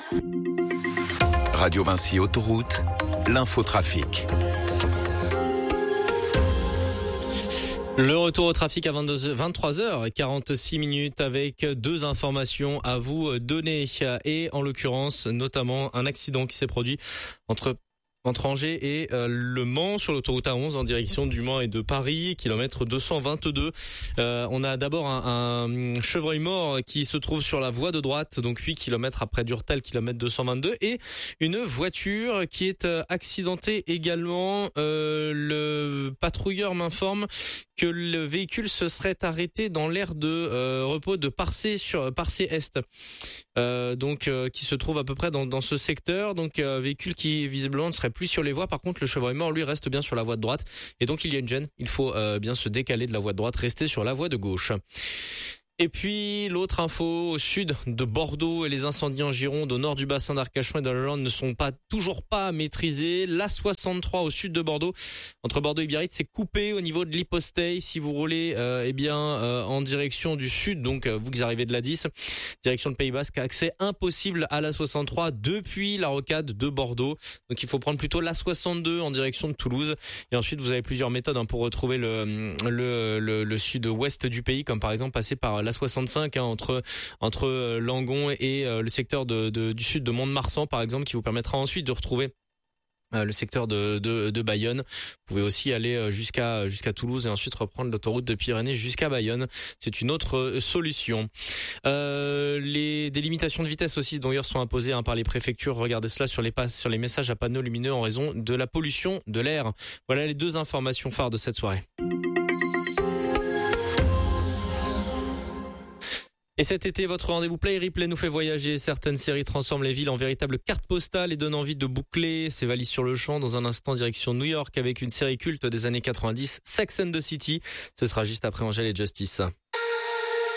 Radio Vinci Autoroute, l'infotrafic. Le retour au trafic à 23h46 avec deux informations à vous donner et en l'occurrence notamment un accident qui s'est produit entre Angers et Le Mans sur l'autoroute A11 en direction du Mans et de Paris, kilomètre 222. On a d'abord un chevreuil mort qui se trouve sur la voie de droite, donc 8 km après Durtal, kilomètre 222, et une voiture qui est accidentée également. Le patrouilleur m'informe que le véhicule se serait arrêté dans l'aire de repos de Parcé Est, qui se trouve à peu près dans ce secteur. Donc véhicule qui visiblement ne serait plus sur les voies. Par contre, le chevreuil mort lui reste bien sur la voie de droite et donc il y a une gêne. Il faut bien se décaler de la voie de droite, rester sur la voie de gauche. Et puis l'autre info, au sud de Bordeaux, et les incendies en Gironde, au nord du bassin d'Arcachon et de la Lande ne sont toujours pas maîtrisés. L'A63 au sud de Bordeaux, entre Bordeaux et Biarritz, c'est coupé au niveau de l'Hyposteil. Si vous roulez en direction du sud, donc vous qui arrivez de la 10, direction le Pays Basque, accès impossible à l'A63 depuis la rocade de Bordeaux. Donc il faut prendre plutôt l'A62 en direction de Toulouse. Et ensuite vous avez plusieurs méthodes pour retrouver le sud-ouest du pays, comme par exemple passer par l'A65 entre Langon et le secteur du sud de Mont-de-Marsan par exemple, qui vous permettra ensuite de retrouver le secteur de Bayonne. Vous pouvez aussi aller jusqu'à Toulouse et ensuite reprendre l'autoroute de Pyrénées jusqu'à Bayonne. C'est une autre solution. Des limitations de vitesse aussi d'ailleurs sont imposées par les préfectures. Regardez cela sur les messages à panneaux lumineux en raison de la pollution de l'air. Voilà les deux informations phares de cette soirée. Et cet été, votre rendez-vous Play Replay nous fait voyager. Certaines séries transforment les villes en véritables cartes postales et donnent envie de boucler ses valises sur le champ. Dans un instant, direction New York avec une série culte des années 90, Sex and the City. Ce sera juste après Angèle et Justice.